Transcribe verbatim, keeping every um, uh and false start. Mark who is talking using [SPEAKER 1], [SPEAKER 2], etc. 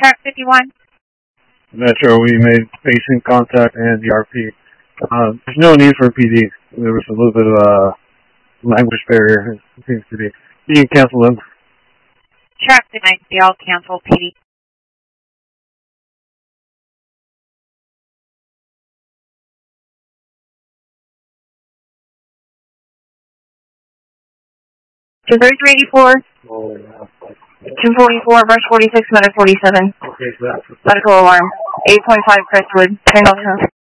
[SPEAKER 1] Track fifty-one.
[SPEAKER 2] Metro, we made patient contact and D R P. Uh, there's no need for P D. There was a little bit of a language barrier, it seems to be. You can cancel them.
[SPEAKER 1] Track fifty-nine, they all cancel P D. two thirty-three eighty-four.
[SPEAKER 2] Oh, yeah.
[SPEAKER 1] two forty-four, verse forty-six, medic forty-seven.
[SPEAKER 2] Okay, so that's
[SPEAKER 1] Medical alarm. eight point five Crestwood. Train on